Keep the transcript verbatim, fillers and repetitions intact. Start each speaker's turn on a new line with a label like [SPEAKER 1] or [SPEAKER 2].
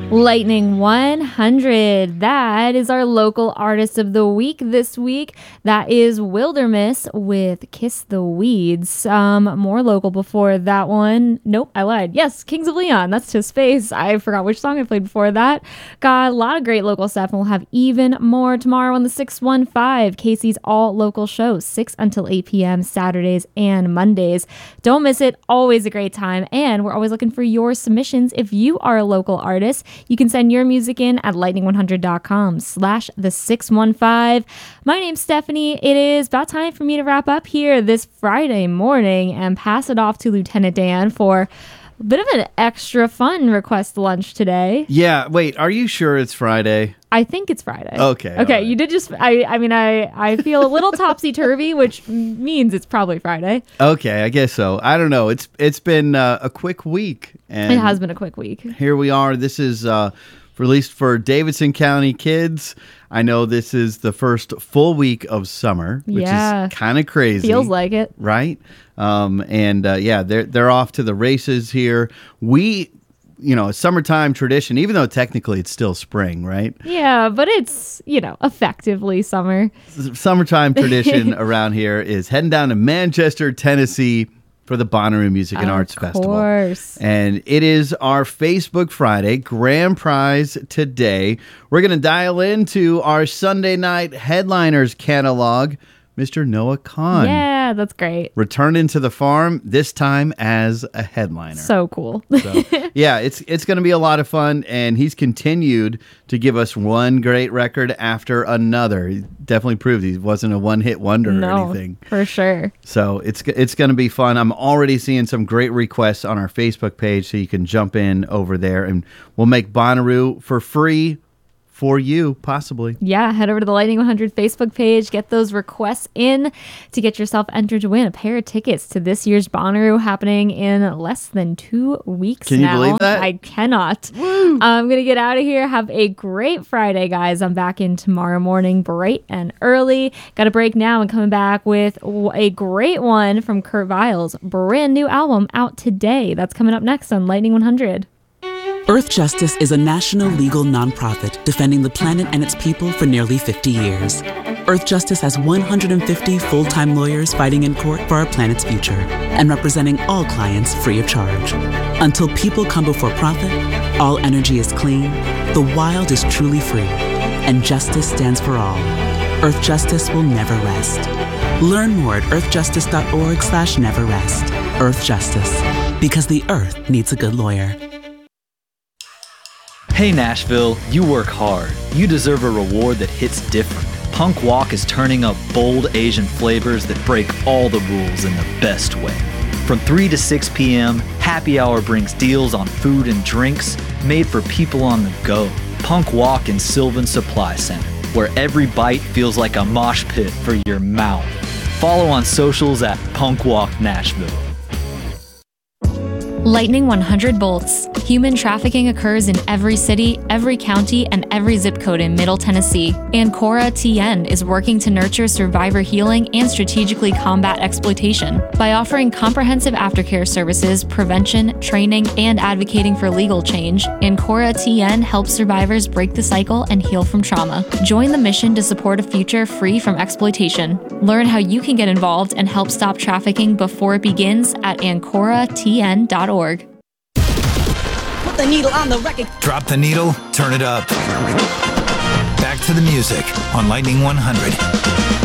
[SPEAKER 1] Lightning one hundred. That is our local artist of the week this week. That is Wildermiss with Kiss the Weeds. Um, more local before that one. Nope, I lied. Yes, Kings of Leon. That's to space. I forgot which song I played before that. Got a lot of great local stuff, and we'll have even more tomorrow on the six one five, Casey's all local show, six until eight p.m. Saturdays and Mondays. Don't miss it. Always a great time. And we're always looking for your submissions. If you are a local artist, you can send your music in at lightning one hundred dot com slash the six one five. My name's Stephanie. It is about time for me to wrap up here this Friday morning and pass it off to Lieutenant Dan for a bit of an extra fun request lunch today.
[SPEAKER 2] Yeah, wait, are you sure it's Friday?
[SPEAKER 1] I think it's Friday.
[SPEAKER 2] Okay.
[SPEAKER 1] Okay,
[SPEAKER 2] right.
[SPEAKER 1] you did just, I I mean, I, I feel a little topsy-turvy, which means it's probably Friday.
[SPEAKER 2] Okay, I guess so. I don't know. It's It's been uh, a quick week. And
[SPEAKER 1] it has been a quick week.
[SPEAKER 2] Here we are. This is uh, released for Davidson County kids. I know this is the first full week of summer, which
[SPEAKER 1] yeah.
[SPEAKER 2] is kind of crazy.
[SPEAKER 1] Feels like it.
[SPEAKER 2] Right? Um, and uh, yeah, they're, they're off to the races here. We... you know, a summertime tradition, even though technically it's still spring, right?
[SPEAKER 1] Yeah, but it's, you know, effectively summer.
[SPEAKER 2] Summertime tradition around here is heading down to Manchester, Tennessee for the Bonnaroo Music and
[SPEAKER 1] of
[SPEAKER 2] Arts
[SPEAKER 1] course.
[SPEAKER 2] Festival. And it is our Facebook Friday, grand prize today. We're going to dial into our Sunday night headliners catalog. Mister Noah Kahan.
[SPEAKER 1] Yeah, that's great.
[SPEAKER 2] Returning to the farm, this time as a headliner.
[SPEAKER 1] So cool.
[SPEAKER 2] So, yeah, it's it's going to be a lot of fun, and he's continued to give us one great record after another. He definitely proved he wasn't a one-hit wonder
[SPEAKER 1] no,
[SPEAKER 2] or anything.
[SPEAKER 1] For sure.
[SPEAKER 2] So it's it's going to be fun. I'm already seeing some great requests on our Facebook page, so you can jump in over there, and we'll make Bonnaroo for free for you, possibly.
[SPEAKER 1] Yeah, head over to the Lightning one hundred Facebook page. Get those requests in to get yourself entered to win a pair of tickets to this year's Bonnaroo happening in less than two weeks
[SPEAKER 2] Can you
[SPEAKER 1] now.
[SPEAKER 2] believe that?
[SPEAKER 1] I cannot.
[SPEAKER 2] Woo.
[SPEAKER 1] I'm going to get out of here. Have a great Friday, guys. I'm back in tomorrow morning bright and early. Got a break now and coming back with a great one from Kurt Vile's brand new album out today. That's coming up next on Lightning one hundred.
[SPEAKER 3] Earth Justice is a national legal nonprofit defending the planet and its people for nearly fifty years. Earth Justice has one hundred fifty full-time lawyers fighting in court for our planet's future and representing all clients free of charge. Until people come before profit, all energy is clean, the wild is truly free, and justice stands for all. Earth Justice will never rest. Learn more at earthjustice.org slash never rest. Earth Justice, because the earth needs a good lawyer.
[SPEAKER 4] Hey Nashville, you work hard. You deserve a reward that hits different. Punk Walk is turning up bold Asian flavors that break all the rules in the best way. From three to six p.m., happy hour brings deals on food and drinks made for people on the go. Punk Walk in Sylvan Supply Center, where every bite feels like a mosh pit for your mouth. Follow on socials at Punk Walk Nashville.
[SPEAKER 1] Lightning one hundred bolts. Human trafficking occurs in every city, every county, and every zip code in Middle Tennessee. Ancora T N is working to nurture survivor healing and strategically combat exploitation. By offering comprehensive aftercare services, prevention, training, and advocating for legal change, Ancora T N helps survivors break the cycle and heal from trauma. Join the mission to support a future free from exploitation. Learn how you can get involved and help stop trafficking before it begins at ancora t n dot org.
[SPEAKER 5] The needle on the record.
[SPEAKER 6] Drop the needle, turn it up. Back to the music on Lightning one hundred.